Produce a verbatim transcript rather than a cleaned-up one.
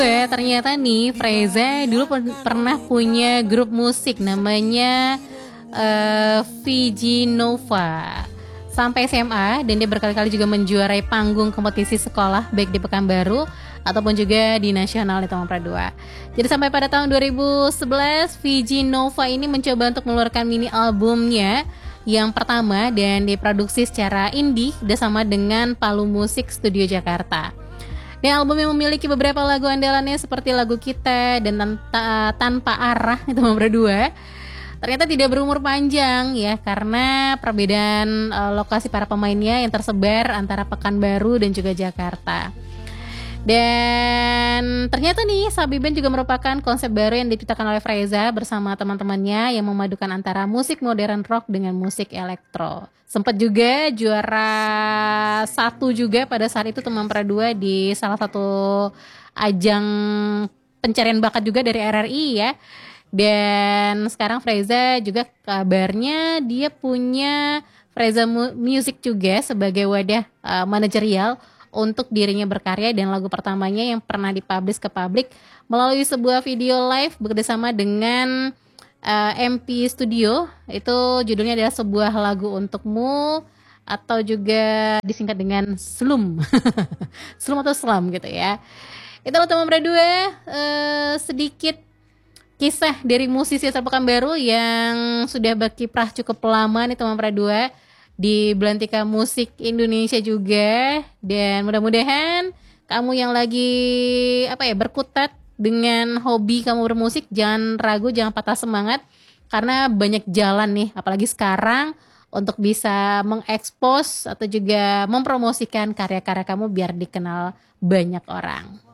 Eh, ternyata nih Freza dulu per- pernah punya grup musik namanya eh Fiji Nova sampai S M A, dan dia berkali-kali juga menjuarai panggung kompetisi sekolah baik di Pekanbaru ataupun juga di nasional di Taman Pradua. Jadi sampai pada tahun dua ribu sebelas Fiji Nova ini mencoba untuk mengeluarkan mini albumnya yang pertama dan diproduksi secara indie bersama dengan Palu Musik Studio Jakarta. Dan album yang memiliki beberapa lagu andalannya seperti lagu Kita dan Tanta, Tanpa Arah itu nomor berdua. Ternyata tidak berumur panjang ya, karena perbedaan uh, lokasi para pemainnya yang tersebar antara Pekanbaru dan juga Jakarta. Dan ternyata nih Sabi Band juga merupakan konsep baru yang diciptakan oleh Freza bersama teman-temannya yang memadukan antara musik modern rock dengan musik elektro. Sempat juga juara satu juga pada saat itu Taman Pradua di salah satu ajang pencarian bakat juga dari R R I ya. Dan sekarang Freza juga kabarnya dia punya Freza Music juga sebagai wadah uh, manajerial untuk dirinya berkarya, dan lagu pertamanya yang pernah dipublish ke publik melalui sebuah video live bekerjasama dengan uh, M P Studio. Itu judulnya adalah Sebuah Lagu Untukmu atau juga disingkat dengan Slum. Slum atau Slum gitu ya. Itulah Taman Pradua, uh, sedikit kisah dari musisi asal Pekanbaru yang sudah berkiprah cukup lama nih Taman Pradua di belantika musik Indonesia juga. Dan mudah-mudahan kamu yang lagi apa ya berkutat dengan hobi kamu bermusik, jangan ragu, jangan patah semangat, karena banyak jalan nih apalagi sekarang untuk bisa mengekspos atau juga mempromosikan karya-karya kamu biar dikenal banyak orang.